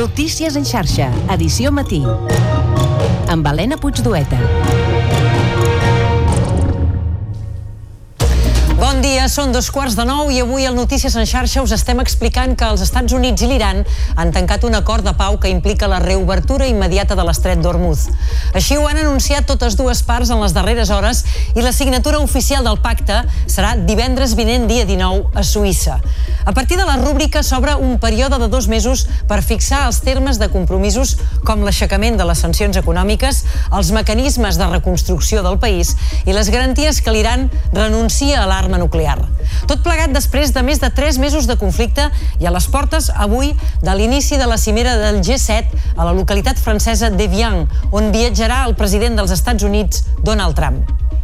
Notícies en xarxa, edició matí. Amb Helena Puigdueta. Bon dia, són 8:45 i avui al Notícies en xarxa us estem explicant que els Estats Units i l'Iran han tancat un acord de pau que implica la reobertura immediata de l'estret d'Hormuz. Així ho han anunciat totes dues parts en les darreres hores i la signatura oficial del pacte serà divendres vinent, dia 19, a Suïssa. A partir de la rúbrica s'obre un període de 2 mesos per fixar els termes de compromisos com l'aixecament de les sancions econòmiques, els mecanismes de reconstrucció del país i les garanties que l'Iran renuncia a l'arma nuclear. Tot plegat després de més de 3 mesos de conflicte i a les portes avui de l'inici de la cimera del G7 a la localitat francesa d'Evian, on viatjarà el president dels Estats Units, Donald Trump.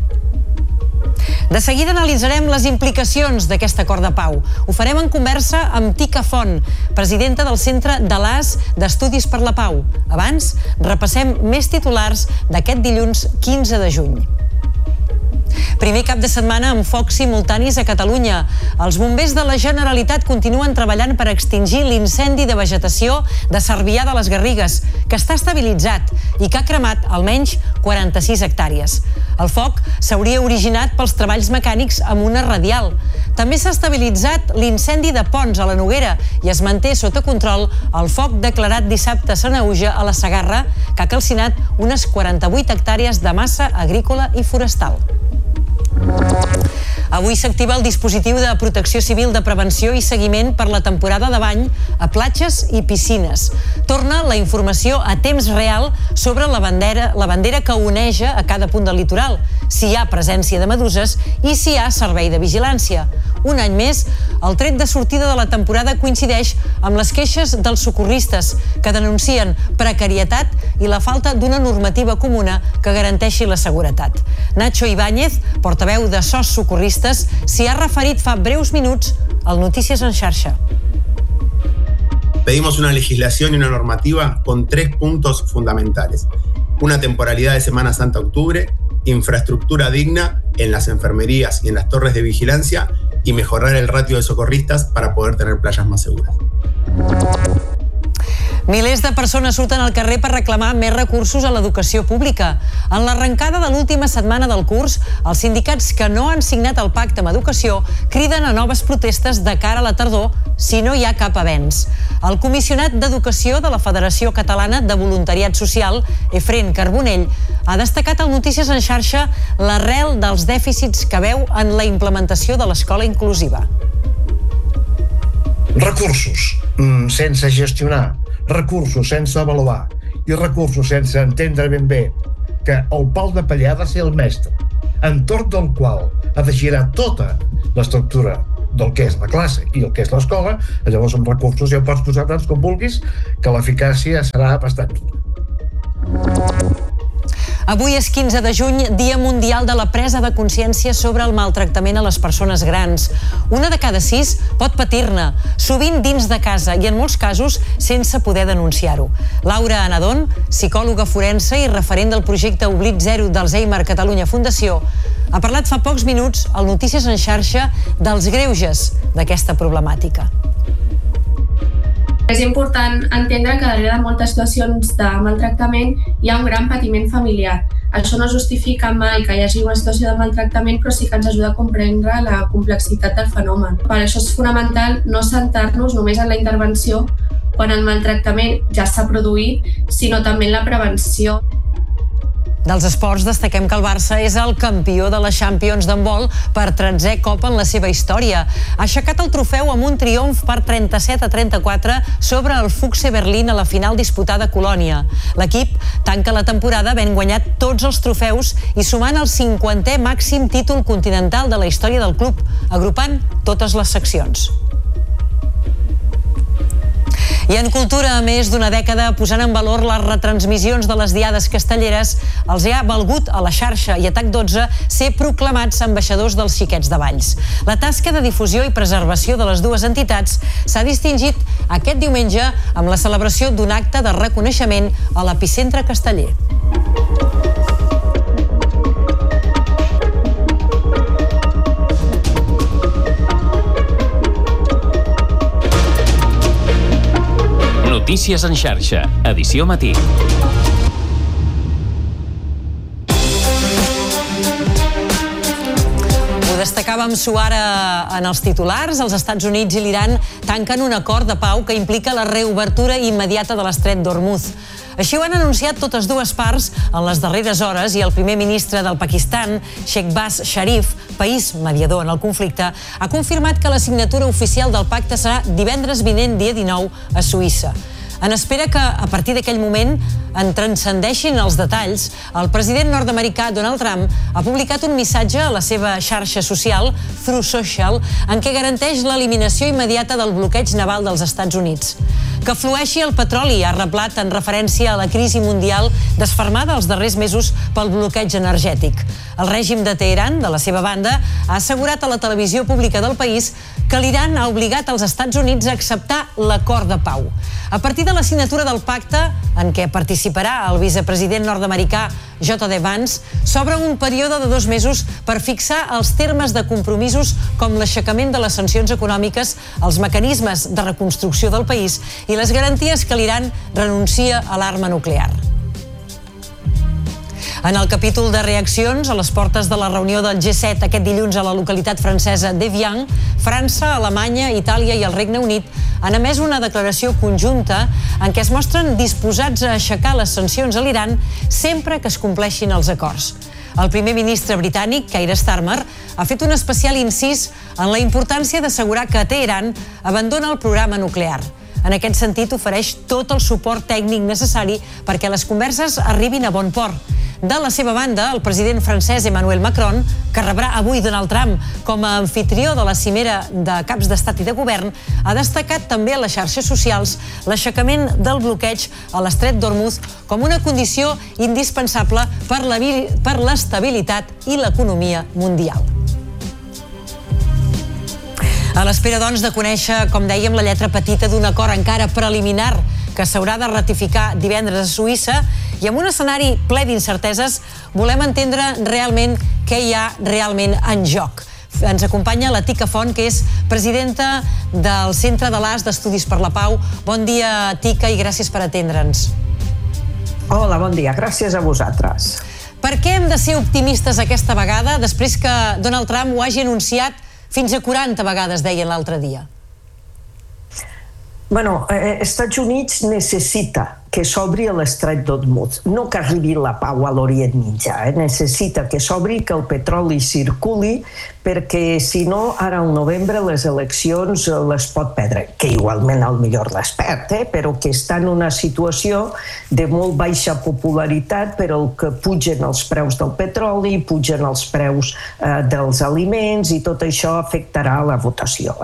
De seguida analitzarem les implicacions d'aquest acord de pau. Ho farem en conversa amb Tika Font, presidenta del Centre DALAS d'Estudis per la Pau. Abans, repassem més titulars d'aquest dilluns 15 de juny. Primer cap de setmana amb focs simultanis a Catalunya. Els bombers de la Generalitat continuen treballant per extingir l'incendi de vegetació de Cervià de les Garrigues, que està estabilitzat i que ha cremat almenys 46 hectàrees. El foc s'hauria originat pels treballs mecànics amb una radial. També s'ha estabilitzat l'incendi de Ponts a la Noguera i es manté sota control el foc declarat dissabte a Sanaüja a la Segarra, que ha calcinat unes 48 hectàrees de massa agrícola i forestal. Avui s'activa el dispositiu de protecció civil de prevenció i seguiment per la temporada de bany a platges i piscines. Torna la informació a temps real sobre la bandera que oneja a cada punt del litoral, si hi ha presència de meduses i si hi ha servei de vigilància. Un any més, el tret de sortida de la temporada coincideix amb les queixes dels socorristes, que denuncien precarietat i la falta d'una normativa comuna que garanteixi la seguretat. Nacho Ibáñez, portaveu de SOS Socorristes, s'hi ha referit fa breus minuts al Notícies en xarxa. Pedimos una legislación y una normativa con 3 puntos fundamentales. Una temporalidad de Semana Santa a octubre, infraestructura digna en las enfermerías y en las torres de vigilancia y mejorar el ratio de socorristas para poder tener playas más seguras. Milers de persones surten al carrer per reclamar més recursos a l'educació pública. En l'arrencada de l'última setmana del curs, els sindicats que no han signat el pacte amb educació criden a noves protestes de cara a la tardor si no hi ha cap avenç. El comissionat d'Educació de la Federació Catalana de Voluntariat Social, Efren Carbonell, ha destacat al Notícies en xarxa l'arrel dels dèficits que veu en la implementació de l'escola inclusiva. Recursos sense gestionar, recursos sense avaluar i recursos sense entendre ben bé que el pal de paller ha de ser el mestre, entorn del qual ha de girar tota l'estructura del que és la classe i el que és l'escola. Llavors amb recursos ja ho pots posar tants com vulguis, que l'eficàcia serà bastant nula. Avui és 15 de juny, Dia Mundial de la Presa de Consciència sobre el maltractament a les persones grans. 1 de cada 6 pot patir-ne, sovint dins de casa i en molts casos sense poder denunciar-ho. Laura Anadón, psicòloga forense i referent del projecte Oblit Zero d'Alzheimer Catalunya Fundació, ha parlat fa pocs minuts al Notícies en xarxa dels greuges d'aquesta problemàtica. És important entendre que darrere de moltes situacions de maltractament hi ha un gran patiment familiar. Això no justifica mai que hi hagi una situació de maltractament, però sí que ens ajuda a comprendre la complexitat del fenomen. Per això és fonamental no centrar-nos només en la intervenció quan el maltractament ja s'ha produït, sinó també en la prevenció. Dels esports destaquem que el Barça és el campió de la Champions d'handbol per 13è cop en la seva història. Ha aixecat el trofeu amb un triomf per 37-34 sobre el Füchse Berlín a la final disputada a Colònia. L'equip tanca la temporada havent guanyat tots els trofeus i sumant el 50è màxim títol continental de la història del club, agrupant totes les seccions. I en cultura, a més d'una dècada posant en valor les retransmissions de les diades castelleres, els ha valgut a la xarxa i a TAC12 ser proclamats ambaixadors dels Xiquets de Valls. La tasca de difusió i preservació de les dues entitats s'ha distingit aquest diumenge amb la celebració d'un acte de reconeixement a l'epicentre casteller. Notícies en xarxa, edició matí. Destacàvem ara en els titulars. Els Estats Units i l'Iran tanquen un acord de pau que implica la reobertura immediata de l'estret d'Ormuz. Així ho han anunciat totes dues parts en les darreres hores i el primer ministre del Pakistan, Shehbaz Sharif, país mediador en el conflicte, ha confirmat que la signatura oficial del pacte serà divendres vinent, dia 19, a Suïssa. En espera que, a partir d'aquell moment, en transcendeixin els detalls, el president nord-americà Donald Trump ha publicat un missatge a la seva xarxa social, Truth Social, en què garanteix l'eliminació immediata del bloqueig naval dels Estats Units. Que flueixi el petroli, ha reblat en referència a la crisi mundial desfermada els darrers mesos pel bloqueig energètic. El règim de Teheran, de la seva banda, ha assegurat a la televisió pública del país que l'Iran ha obligat els Estats Units a acceptar l'acord de pau. A partir de la signatura del pacte, en què participarà el vicepresident nord-americà J.D. Vance, s'obre un període de 2 mesos per fixar els termes de compromisos com l'aixecament de les sancions econòmiques, els mecanismes de reconstrucció del país i les garanties que l'Iran renuncia a l'arma nuclear. En el capítol de reaccions, a les portes de la reunió del G7 aquest dilluns a la localitat francesa d'Evian, França, Alemanya, Itàlia i el Regne Unit han emès una declaració conjunta en què es mostren disposats a aixecar les sancions a l'Iran sempre que es compleixin els acords. El primer ministre britànic, Keir Starmer, ha fet un especial incís en la importància d'assegurar que Teheran abandona el programa nuclear. En aquest sentit, ofereix tot el suport tècnic necessari perquè les converses arribin a bon port. De la seva banda, el president francès Emmanuel Macron, que rebrà avui Donald Trump com a anfitrió de la cimera de caps d'estat i de govern, ha destacat també a les xarxes socials l'aixecament del bloqueig a l'estret d'Ormuz com una condició indispensable per l'estabilitat i l'economia mundial. A l'espera, doncs, de conèixer, com dèiem, la lletra petita d'un acord encara preliminar que s'haurà de ratificar divendres a Suïssa, i amb un escenari ple d'incerteses, volem entendre realment què hi ha realment en joc. Ens acompanya la Tica Font, que és presidenta del Centre de l'AS d'Estudis per la Pau. Bon dia, Tica, i gràcies per atendre'ns. Hola, bon dia. Gràcies a vosaltres. Per què hem de ser optimistes aquesta vegada, després que Donald Trump ho hagi anunciat fins a 40 vegades, deien l'altre dia? Bueno, Estats Units necessita que s'obri l'estret d'Ormuz, no que arribi la pau a l'Orient Mitjà, necessita que s'obri, que el petroli circuli, perquè si no, ara al novembre les eleccions les pot perdre, que igualment al millor les perd, però que està en una situació de molt baixa popularitat, però que pugen els preus del petroli, pugen els preus dels aliments, i tot això afectarà la votació.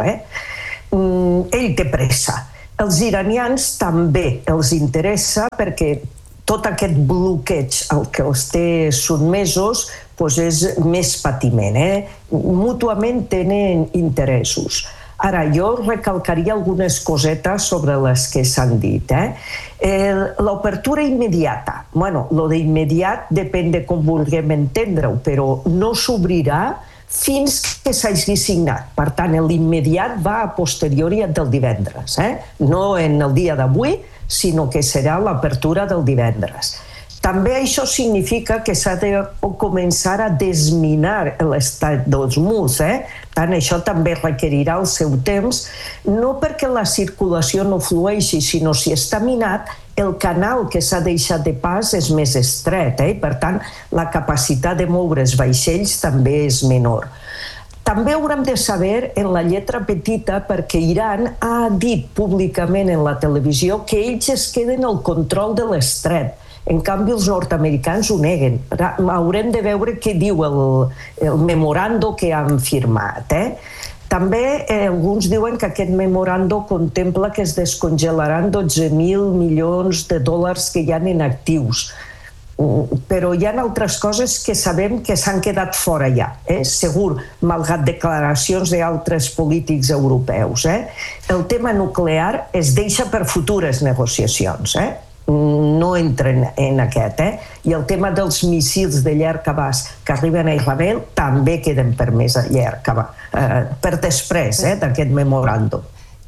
Ell té pressa. Els iranians també els interessa perquè tot aquest bloqueig al que els té sotmesos és més patiment. Mútuament tenen interessos. Ara, jo recalcaria algunes cosetes sobre les que s'han dit. L'obertura immediata. Bueno, lo d'immediat depèn de com vulguem entendre-ho, però no s'obrirà fins que s'hagi signat. Per tant, l'immediat va a posteriori del divendres, no en el dia d'avui, sinó que serà l'apertura del divendres. També això significa que s'ha de començar a desminar l'estat d'Ormuz. Tant això també requerirà el seu temps, no perquè la circulació no flueixi, sinó si està minat, el canal que s'ha deixat de pas és més estret, per tant, la capacitat de moure's vaixells també és menor. També haurem de saber en la lletra petita, perquè Iran ha dit públicament en la televisió que ells es queden al control de l'estret. En canvi, els nord-americans ho neguen. Haurem de veure què diu el memorando que han firmat. També alguns diuen que aquest memorando contempla que es descongelaran 12.000 milions de dòlars que hi ha en actius. Però hi ha altres coses que sabem que s'han quedat fora ja, segur, malgrat declaracions d'altres polítics europeus. El tema nuclear es deixa per futures negociacions, no entren en aquest. I el tema dels míssils de llarg abast que arriben a Israel també queden per més a llarg abast, per després d'aquest memoràndum.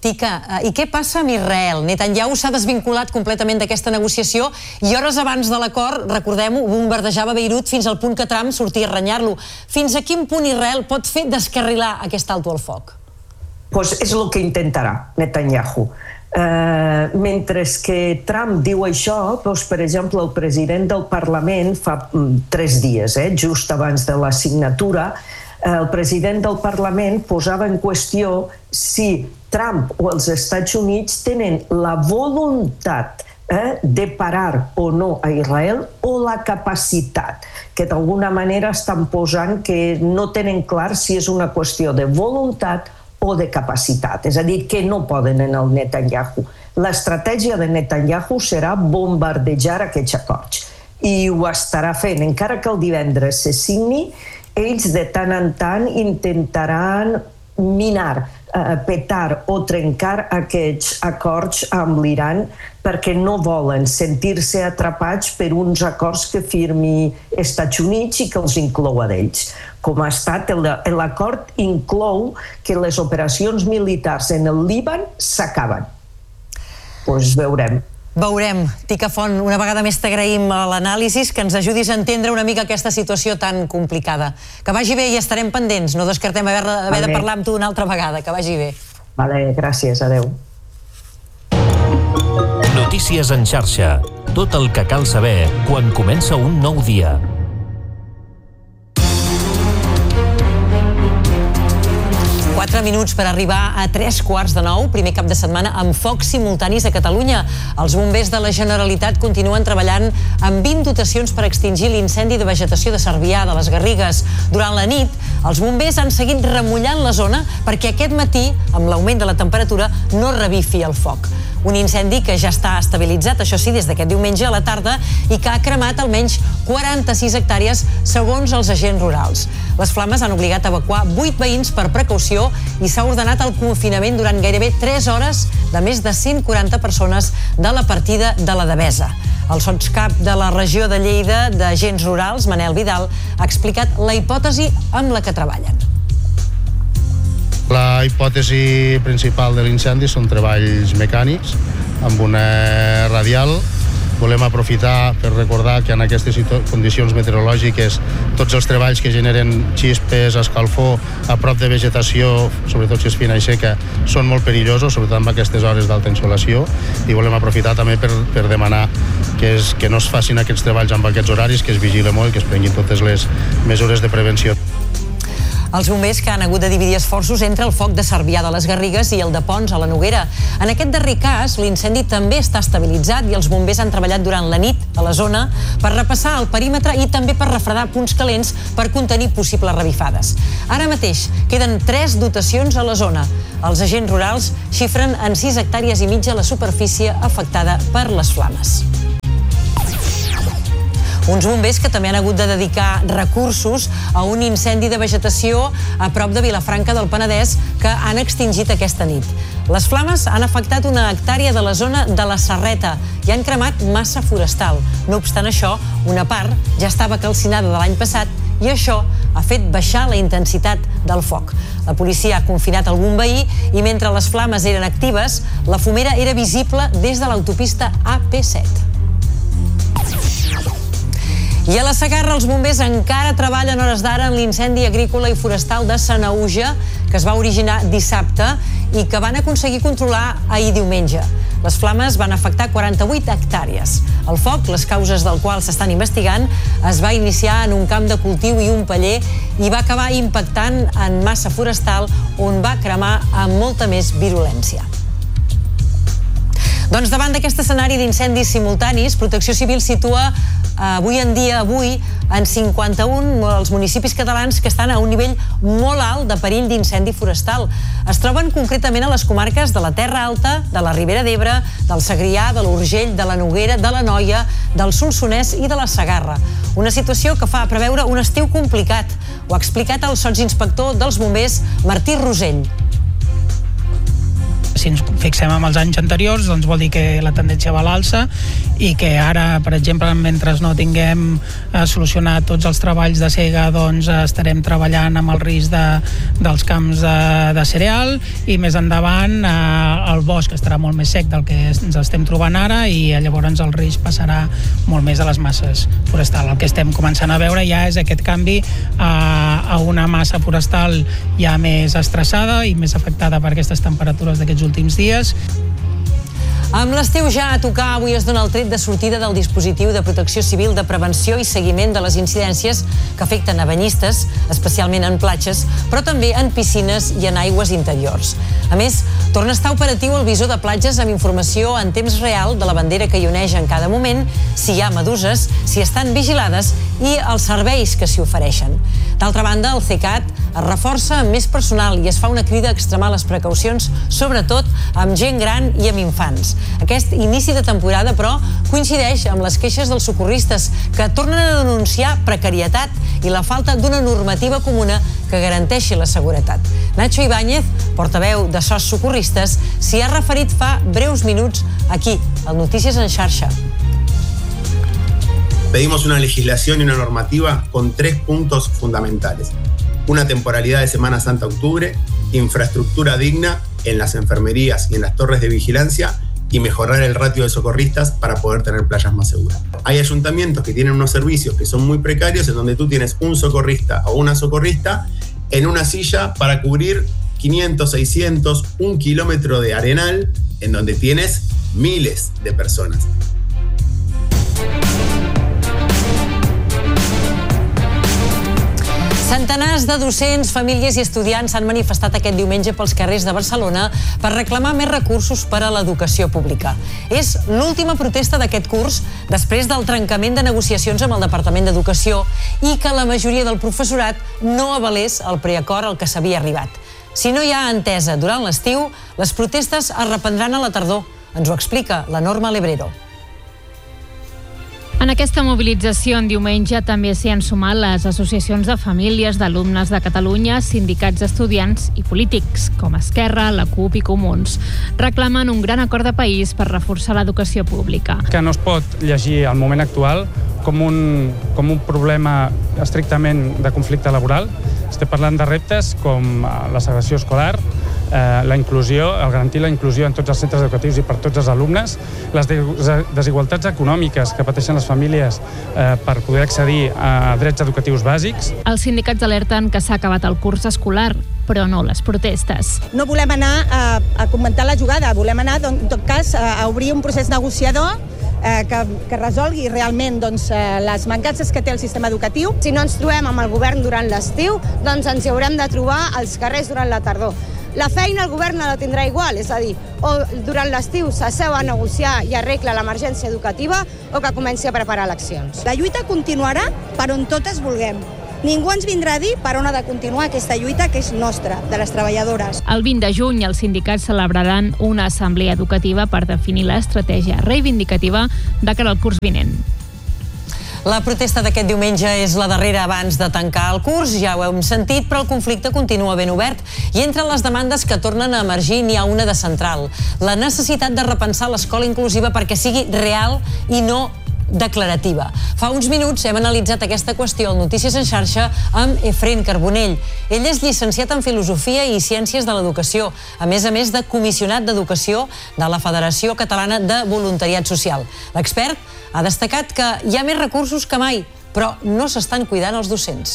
Tica, i què passa amb Israel? Netanyahu s'ha desvinculat completament d'aquesta negociació i hores abans de l'acord, recordem-ho, bombardejava Beirut fins al punt que Trump sortia a renyar-lo. Fins a quin punt Israel pot fer descarrilar aquest alto al foc? Pues és el que intentarà Netanyahu. Mentre que Trump diu això, doncs, per exemple, el president del Parlament fa 3 dies, just abans de la signatura, el president del Parlament posava en qüestió si Trump o els Estats Units tenen la voluntat de parar o no a Israel o la capacitat, que d'alguna manera estan posant que no tenen clar si és una qüestió de voluntat o de capacitat, és a dir, que no poden en el Netanyahu. L'estratègia de Netanyahu serà bombardejar aquests acords i ho estarà fent, encara que el divendres se signi, ells de tant en tant intentaran minar, petar o trencar aquests acords amb l'Iran perquè no volen sentir-se atrapats per uns acords que firmi Estats Units i que els inclou a ells. Com ha estat, l'acord inclou que les operacions militars en el Líban s'acaben. Doncs veurem. Veurem. Tica Font, una vegada més t'agraïm l'anàlisi, que ens ajudis a entendre una mica aquesta situació tan complicada. Que vagi bé i estarem pendents. No descartem haver de parlar amb tu una altra vegada. Que vagi bé. Vale, gràcies. Adeu. Notícies en xarxa. Tot el que cal saber quan comença un nou dia. Minuts per arribar a 8:45, primer cap de setmana amb focs simultanis a Catalunya. Els bombers de la Generalitat continuen treballant amb 20 dotacions per extingir l'incendi de vegetació de Cervià de les Garrigues. Durant la nit, els bombers han seguit remullant la zona perquè aquest matí, amb l'augment de la temperatura, no revifi el foc. Un incendi que ja està estabilitzat, això sí, des d'aquest diumenge a la tarda i que ha cremat almenys 46 hectàrees segons els agents rurals. Les flames han obligat a evacuar 8 veïns per precaució i s'ha ordenat el confinament durant gairebé 3 hores de més de 140 persones de la partida de la Devesa. El sotscap de la regió de Lleida d'Agents Rurals, Manel Vidal, ha explicat la hipòtesi amb la que treballen. La hipòtesi principal de l'incendi són treballs mecànics amb una radial. Volem aprofitar per recordar que en aquestes condicions meteorològiques tots els treballs que generen xispes, escalfor a prop de vegetació, sobretot si és fina i seca, són molt perillosos, sobretot en aquestes hores d'alta insolació, i volem aprofitar també per demanar que no es facin aquests treballs amb aquests horaris, que es vigile molt i que es prenguin totes les mesures de prevenció. Els bombers que han hagut de dividir esforços entre el foc de Cervià de les Garrigues i el de Ponts a la Noguera. En aquest darrer cas, l'incendi també està estabilitzat i els bombers han treballat durant la nit a la zona per repassar el perímetre i també per refredar punts calents per contenir possibles revifades. Ara mateix queden 3 dotacions a la zona. Els agents rurals xifren en 6 hectàrees i mitja la superfície afectada per les flames. Uns bombers que també han hagut de dedicar recursos a un incendi de vegetació a prop de Vilafranca del Penedès que han extingit aquesta nit. Les flames han afectat una hectàrea de la zona de la Serreta i han cremat massa forestal. No obstant això, una part ja estava calcinada de l'any passat i això ha fet baixar la intensitat del foc. La policia ha confinat algun veí i mentre les flames eren actives, la fumera era visible des de l'autopista AP7. I a la Segarra els bombers encara treballen hores d'ara en l'incendi agrícola i forestal de Sanaüja, que es va originar dissabte i que van aconseguir controlar ahir diumenge. Les flames van afectar 48 hectàrees. El foc, les causes del qual s'estan investigant, es va iniciar en un camp de cultiu i un paller i va acabar impactant en massa forestal on va cremar amb molta més virulència. Doncs davant d'aquest escenari d'incendis simultanis, Protecció Civil situa avui en 51 els municipis catalans que estan a un nivell molt alt de perill d'incendi forestal. Es troben concretament a les comarques de la Terra Alta, de la Ribera d'Ebre, del Segrià, de l'Urgell, de la Noguera, de l'Anoia, del Solsonès i de la Segarra. Una situació que fa preveure un estiu complicat. Ho ha explicat el sotsinspector dels bombers, Martí Rosell. si ens fixem en els anys anteriors, doncs vol dir que la tendència va a l'alça i que ara, per exemple, mentre no tinguem solucionat tots els treballs de sega, doncs estarem treballant amb el risc dels camps de cereal, i més endavant el bosc estarà molt més sec del que ens estem trobant ara, i llavors el risc passarà molt més a les masses forestals. El que estem començant a veure ja és aquest canvi a una massa forestal ja més estressada i més afectada per aquestes temperatures d'aquests últims dies. Amb l'estiu ja a tocar, avui es dona el tret de sortida del dispositiu de protecció civil de prevenció i seguiment de les incidències que afecten a banyistes, especialment en platges, però també en piscines i en aigües interiors. A més, torna a estar operatiu el visor de platges amb informació en temps real de la bandera que hi oneja en cada moment, si hi ha meduses, si estan vigilades i els serveis que s'hi ofereixen. D'altra banda, el CECAT es reforça amb més personal i es fa una crida a extremar les precaucions, sobretot amb gent gran i amb infants. Aquest inici de temporada, però, coincideix amb les queixes dels socorristes, que tornen a denunciar precarietat i la falta d'una normativa comuna que garanteixi la seguretat. Nacho Ibáñez, portaveu de SOS Socorristes, s'hi ha referit fa breus minuts aquí, al Notícies en Xarxa. Pedimos una legislación y una normativa con 3 puntos fundamentales. Una temporalidad de Semana Santa octubre, infraestructura digna en las enfermerías y en las torres de vigilancia y mejorar el ratio de socorristas para poder tener playas más seguras. Hay ayuntamientos que tienen unos servicios que son muy precarios, en donde tú tienes un socorrista o una socorrista en una silla para cubrir 500, 600, 1 kilómetro de arenal, en donde tienes miles de personas. Centenars de docents, famílies i estudiants s'han manifestat aquest diumenge pels carrers de Barcelona per reclamar més recursos per a l'educació pública. És l'última protesta d'aquest curs després del trencament de negociacions amb el Departament d'Educació i que la majoria del professorat no avalés el preacord al que s'havia arribat. Si no hi ha entesa durant l'estiu, les protestes es reprendran a la tardor. Ens ho explica la Norma Lebrero. En aquesta mobilització en diumenge també s'hi han sumat les associacions de famílies d'alumnes de Catalunya, sindicats d'estudiants i polítics, com Esquerra, la CUP i Comuns. Reclamen un gran acord de país per reforçar l'educació pública. Que no es pot llegir el moment actual com un problema estrictament de conflicte laboral. Estem parlant de reptes com la segregació escolar, la inclusió, el garantir la inclusió en tots els centres educatius i per tots els alumnes, les desigualtats econòmiques que pateixen les famílies per poder accedir a drets educatius bàsics. Els sindicats alerten que s'ha acabat el curs escolar, però no les protestes. No volem anar a comentar la jugada, volem anar, en tot cas, a obrir un procés negociador que resolgui realment les mancances que té el sistema educatiu. Si no ens trobem amb el govern durant l'estiu, doncs ens hi haurem de trobar als carrers durant la tardor. La feina el govern no la tindrà igual, és a dir, o durant l'estiu s'asseu a negociar i arregla l'emergència educativa o que comenci a preparar eleccions. La lluita continuarà per on totes vulguem. Ningú ens vindrà a dir per on ha de continuar aquesta lluita que és nostra, de les treballadores. El 20 de juny els sindicats celebraran una assemblea educativa per definir l'estratègia reivindicativa de cara al curs vinent. La protesta d'aquest diumenge és la darrera abans de tancar el curs, ja ho hem sentit, però el conflicte continua ben obert i entre les demandes que tornen a emergir n'hi ha una de central, la necessitat de repensar l'escola inclusiva perquè sigui real i no declarativa. Fa uns minuts hem analitzat aquesta qüestió al Notícies en Xarxa amb Efrén Carbonell. Ell és llicenciat en Filosofia i Ciències de l'Educació, a més de comissionat d'Educació de la Federació Catalana de Voluntariat Social. L'expert ha destacat que hi ha més recursos que mai, però no s'estan cuidant els docents.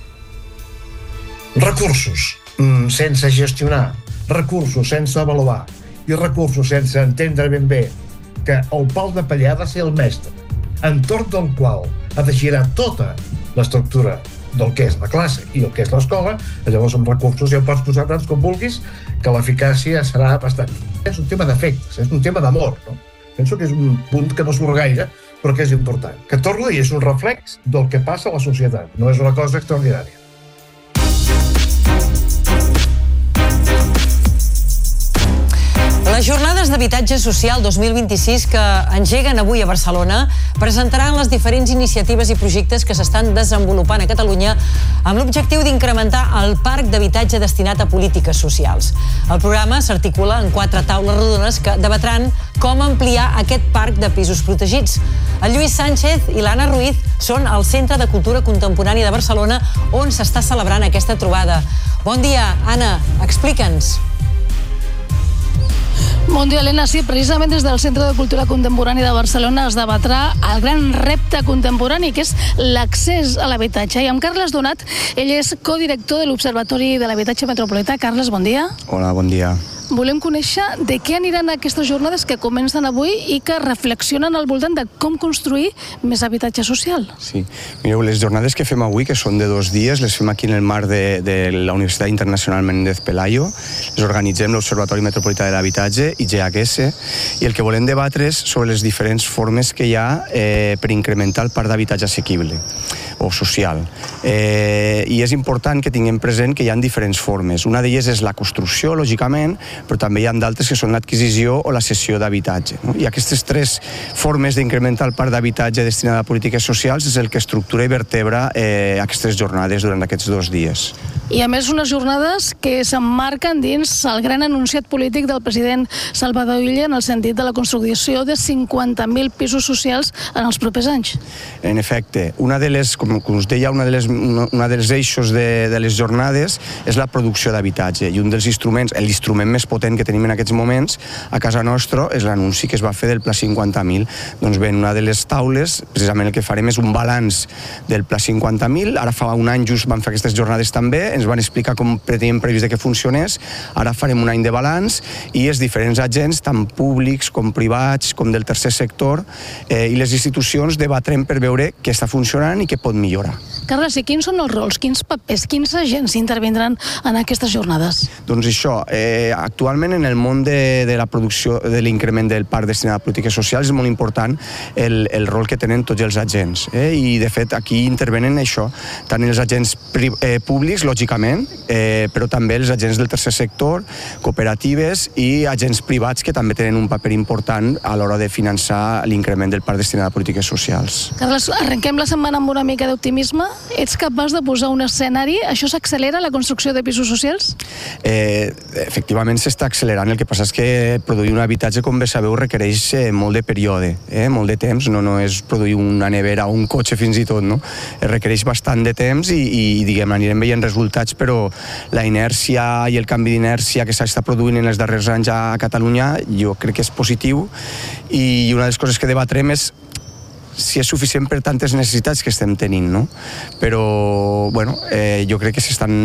Recursos sense gestionar, recursos sense avaluar i recursos sense entendre ben bé que el pal de paller ha de ser el mestre, entorn del qual ha de girar tota l'estructura del que és la classe i el que és l'escola. Llavors amb recursos ja pots posar tants com vulguis que l'eficàcia serà bastant. És un tema d'efectes, és un tema d'amor, no? Penso que és un punt que no surt gaire, però que és important. Que torno i és un reflex del que passa a la societat, no és una cosa extraordinària. Les jornades d'habitatge social 2026 que engeguen avui a Barcelona presentaran les diferents iniciatives i projectes que s'estan desenvolupant a Catalunya amb l'objectiu d'incrementar el parc d'habitatge destinat a polítiques socials. El programa s'articula en 4 taules rodones que debatran com ampliar aquest parc de pisos protegits. El Lluís Sánchez i l'Anna Ruiz són al Centre de Cultura Contemporània de Barcelona, on s'està celebrant aquesta trobada. Bon dia, Anna, explica'ns. Bon dia, Helena. Sí, precisament des del Centre de Cultura Contemporània de Barcelona es debatrà el gran repte contemporani, que és l'accés a l'habitatge. I amb Carles Donat, ell és codirector de l'Observatori de l'Habitatge Metropolità. Carles, bon dia. Hola, bon dia. Volem conèixer de què aniran aquestes jornades que comencen avui i que reflexionen al voltant de com construir més habitatge social. Sí. Mireu, les jornades que fem avui, que són de 2 dies, les fem aquí en el marc de la Universitat Internacional Méndez Pelayo. Les organitzem l'Observatori Metropolità de l'Habitatge i GHS, i el que volem debatre és sobre les diferents formes que hi ha per incrementar el parc d'habitatge assequible o social. I és important que tinguem present que hi ha diferents formes. Una d'elles és la construcció, lògicament, però també hi ha d'altres que són l'adquisició o la cessió d'habitatge. I aquestes 3 formes d'incrementar el parc d'habitatge destinat a polítiques socials és el que estructura i vertebra aquestes jornades durant aquests 2 dies. I a més unes jornades que s'emmarquen dins el gran anunciat polític del president Salvador Illa en el sentit de la construcció de 50.000 pisos socials en els propers anys. En efecte, una de les, com us deia, una dels eixos de les jornades és la producció d'habitatge, i un dels instruments, l'instrument més potent que tenim en aquests moments a casa nostra és l'anunci que es va fer del Pla 50.000. Doncs bé, en una de les taules, precisament el que farem és un balanç del Pla 50.000. Ara fa un any just vam fer aquestes jornades també, ens van explicar com teníem previst que funcionés. Ara farem un any de balanç i els diferents agents, tant públics com privats, com del tercer sector, i les institucions debatrem per veure què està funcionant i què pot millorar. Carles, i quins són els rols, quins papers, quins agents intervindran en aquestes jornades? Doncs això, actualment en el món de la producció, de l'increment del parc destinat a polítiques socials, és molt important el rol que tenen tots els agents. I de fet aquí intervenen això, tant els agents públics, lògicament, però també els agents del tercer sector, cooperatives i agents privats que també tenen un paper important a l'hora de finançar l'increment del parc destinat a polítiques socials. Carles, arrenquem la setmana amb una mica d'optimisme. Ets capaç de posar un escenari? Això s'accelera, la construcció de pisos socials? Efectivament s'està accelerant. El que passa és que produir un habitatge, com bé sabeu, requereix molt de període, molt de temps. No és produir una nevera o un cotxe fins i tot, no? Requereix bastant de temps i diguem, anirem veient resultats, però la inèrcia i el canvi d'inèrcia que s'està produint en els darrers anys a Catalunya jo crec que és positiu, i una de les coses que debatrem és si és suficient per tantes necessitats que estem tenint, no? Però, bueno, jo crec que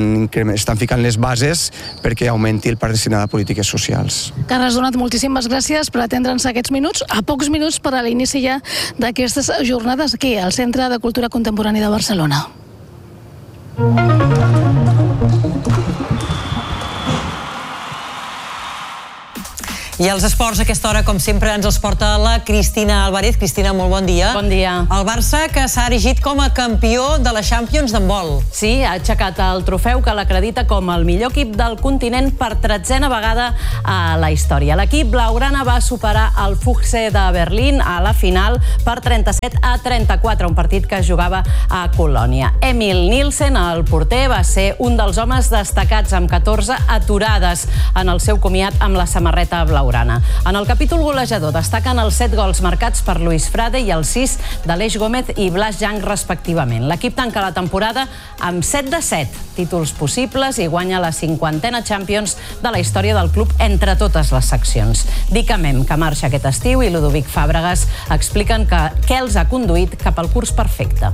estan ficant les bases perquè augmenti el parc destinat a polítiques socials. Carles Donat, moltíssimes gràcies per atendre'ns aquests minuts, a pocs minuts per a l'inici ja d'aquestes jornades aquí, al Centre de Cultura Contemporània de Barcelona. I els esports a aquesta hora, com sempre, ens els porta la Cristina Álvarez. Cristina, molt bon dia. Bon dia. El Barça, que s'ha erigit com a campió de la Champions d'handbol. Sí, ha aixecat el trofeu que l'acredita com el millor equip del continent per 13a vegada a la història. L'equip blaugrana va superar el Füchse de Berlín a la final per 37-34, un partit que jugava a Colònia. Emil Nielsen, el porter, va ser un dels homes destacats amb 14 aturades en el seu comiat amb la samarreta blaugrana. En el capítol golejador destaquen els 7 gols marcats per Luis Frade i els 6 d'Aleix Gómez i Blas Jang, respectivament. L'equip tanca la temporada amb 7 de 7 títols possibles i guanya la 50a Champions de la història del club entre totes les seccions. Dick Amem, que marxa aquest estiu, i Ludovic Fàbregas expliquen què els ha conduït cap al curs perfecte.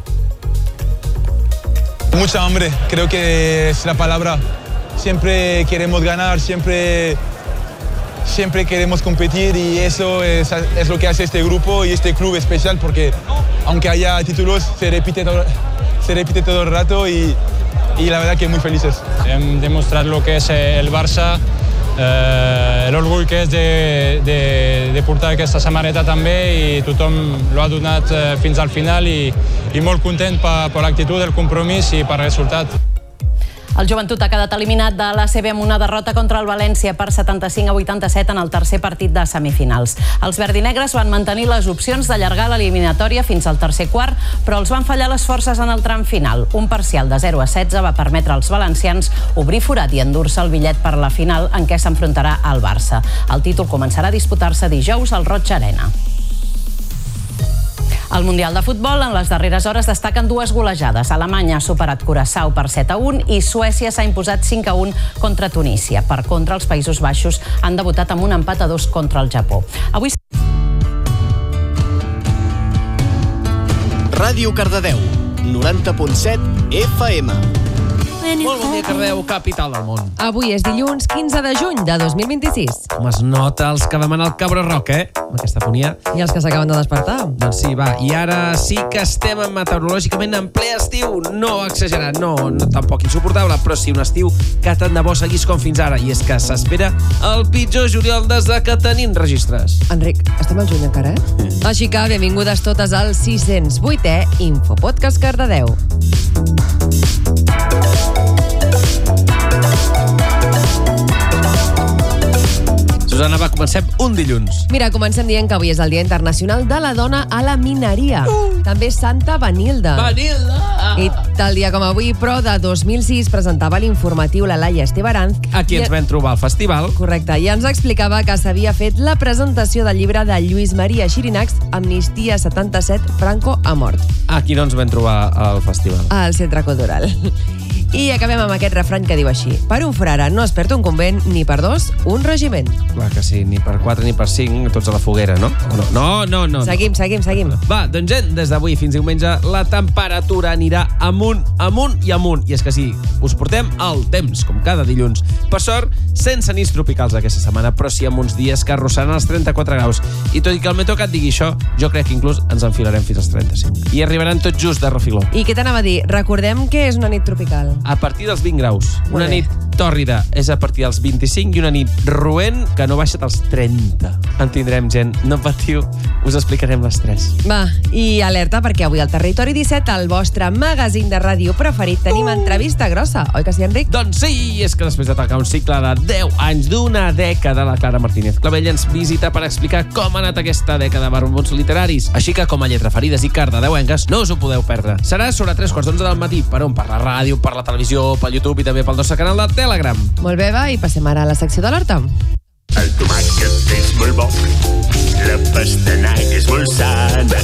Mucha hambre, creo que es la palabra. Siempre queremos ganar, siempre queremos competir, y eso es lo que hace este grupo y este club especial, porque aunque haya títulos se repite todo el rato, y la verdad que muy felices. Demostrar lo que es el Barça, el orgull que és de portar aquesta samarreta també, i tothom l'ho ha donat fins al final, i molt content per l'actitud, el compromís i per el resultat. El Joventut ha quedat eliminat de l'ACB amb una derrota contra el València per 75-87 en el tercer partit de semifinals. Els verdinegres van mantenir les opcions d'allargar l'eliminatòria fins al tercer quart, però els van fallar les forces en el tram final. Un parcial de 0-16 va permetre als valencians obrir forat i endur-se el bitllet per la final en què s'enfrontarà al Barça. El títol començarà a disputar-se dijous al Roig Arena. Al Mundial de Futbol, en les darreres hores destaquen dues golejades. Alemanya ha superat Curaçao per 7-1 i Suècia s'ha imposat 5-1 contra Tunísia. Per contra, els Països Baixos han debutat amb un empat a 2 contra el Japó. Avui... Ràdio Cardedeu, 90.7 FM. Molt bon dia, Cardedeu, capital del món. Avui és dilluns 15 de juny de 2026. Com es nota els que demana el Cabra Roc, amb aquesta fonia. I els que s'acaben de despertar. Doncs sí, va. I ara sí que estem meteorològicament en ple estiu. No exagerat, no tampoc insuportable, però sí un estiu que tant de bo seguís com fins ara. I és que s'espera el pitjor juliol des que tenim registres. Enric, estem al juny encara, Així que benvingudes totes al 608è Infopodcast Cardedeu. Susana, va, comencem un dilluns. Mira, comencem dient que avui és el Dia Internacional de la Dona a la Mineria. També Santa Benilda. Benilda! I tal dia com avui, però de 2006, presentava l'informatiu la Laia Estebaranz. Aquí ens vam trobar al festival. Correcte, i ens explicava que s'havia fet la presentació del llibre de Lluís Maria Xirinacs, Amnistia 77, Franco ha mort. Aquí no ens vam trobar al festival. Al Centre Cultural. I acabem amb aquest refrany que diu així: per un frare no es perd un convent, ni per dos, un regiment. Clar que sí, ni per 4 ni per 5, tots a la foguera, no? No. Seguim. Va, doncs gent, des d'avui fins diumenge la temperatura anirà amunt i amunt. I és que sí, us portem el temps, com cada dilluns. Per sort, sense nits tropicals aquesta setmana, però sí amb uns dies que arrossaran els 34 graus. I tot i que el Meteocat digui això, jo crec que inclús ens enfilarem fins als 35. I arribaran tot just de refiló. I què t'anava a dir? Recordem que és una nit tropical. A partir dels 20 graus. Una nit tòrrida és a partir dels 25 i una nit roent que no baixa dels 30. En tindrem, gent. No patiu, us explicarem les 3. Va, i alerta perquè avui al Territori 17, el vostre magazín de ràdio preferit, tenim entrevista grossa. Oi que sí, Enric? Doncs sí, és que després de tancar un cicle de 10 anys, d'una dècada, la Clara Martínez Clavell ens visita per explicar com ha anat aquesta dècada de barbots literaris. Així que, com a lletraferides i cardedeuenques, no us ho podeu perdre. Serà sobre 3:15 del matí, per on? Per la ràdio, per la televisió, pel YouTube i també pel nostre canal de Telegram. Molt bé, va, i passem ara a la secció de l'Horta. El tomàquet és molt bo, la pastanaga és molt sana.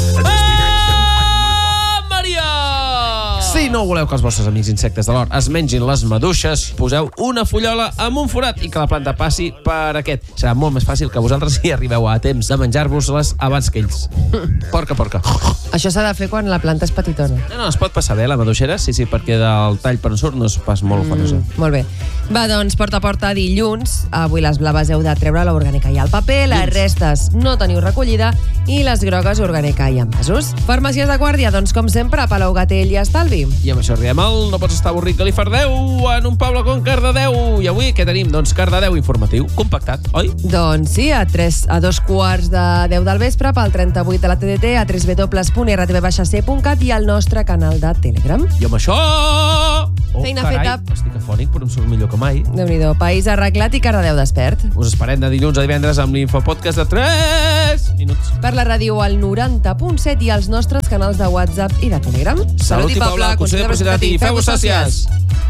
Maria! Si no voleu que els vostres amics insectes de l'hort es mengin les maduixes, poseu una fullola amb un forat i que la planta passi per aquest. Serà molt més fàcil que vosaltres hi arribeu a temps de menjar-vos-les abans que ells. Porca. Això s'ha de fer quan la planta és petitona. No, es pot passar bé, la maduixera, sí, perquè del tall per on surt no és pas molt famosa. Molt bé. Va, doncs, porta a porta dilluns. Avui les blaves heu de treure l'orgànica i el paper, les restes no teniu recollida i les grogues orgànica i envasos. Farmàcies de guàrdia, doncs, com sempre, Palau Gatell i Estalvi. I amb això arribem al No pots estar avorrit que li fardeu en un poble com Cardedeu. I avui què tenim? Doncs Cardedeu informatiu, compactat, oi? Doncs sí, a 2:15 del vespre pel 38 de la TDT, a www.rtv-c.cat i al nostre canal de Telegram. I amb això... Feina feta. Estic afònic, però em surt millor que mai. Déu-n'hi-do, país arreglat i Cardedeu despert. Us esperem de dilluns a divendres amb l'Infopodcast de 3 minuts. Per la ràdio al 90.7 i als nostres canals de WhatsApp i de Telegram. Salut i poble, Consell de Proximitat i feu-vos sòcies.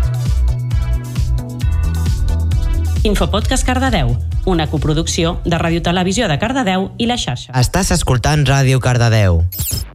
Infopodcast Cardedeu, una coproducció de Ràdio Televisió de Cardedeu i la xarxa. Estàs escoltant Ràdio Cardedeu.